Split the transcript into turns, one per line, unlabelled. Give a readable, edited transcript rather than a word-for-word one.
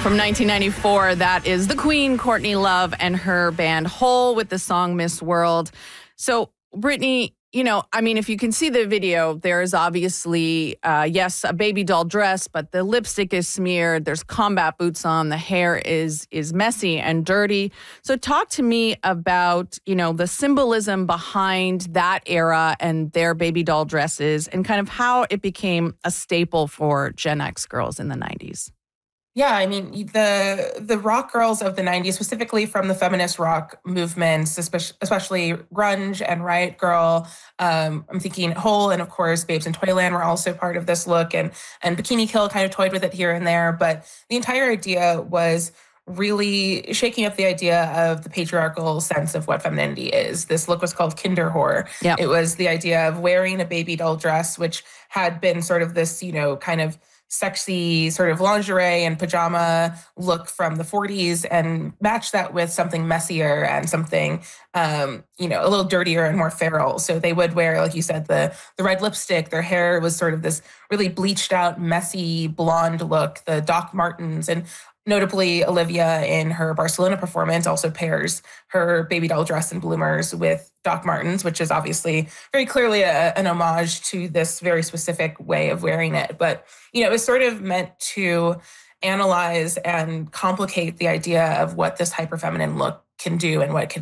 From 1994, that is the Queen, Courtney Love, and her band Hole with the song Miss World. So, Brittany, if you can see the video, there's obviously, yes, a baby doll dress, but the lipstick is smeared. There's combat boots on. The hair is messy and dirty. So talk to me about, the symbolism behind that era and their baby doll dresses and kind of how it became a staple for Gen X girls in the 90s.
Yeah, the rock girls of the 90s, specifically from the feminist rock movements, especially grunge and Riot Girl. I'm thinking Hole and, of course, Babes in Toyland were also part of this look, and Bikini Kill kind of toyed with it here and there. But the entire idea was really shaking up the idea of the patriarchal sense of what femininity is. This look was called Kinderhore.
Yeah.
It was the idea of wearing a baby doll dress, which had been sort of this, kind of sexy sort of lingerie and pajama look from the 40s, and match that with something messier and something, a little dirtier and more feral. So they would wear, like you said, the red lipstick. Their hair was sort of this really bleached out, messy blonde look, the Doc Martens. And notably, Olivia in her Barcelona performance also pairs her baby doll dress and bloomers with Doc Martens, which is obviously very clearly an homage to this very specific way of wearing it. But, it was sort of meant to analyze and complicate the idea of what this hyper feminine look can do and what it can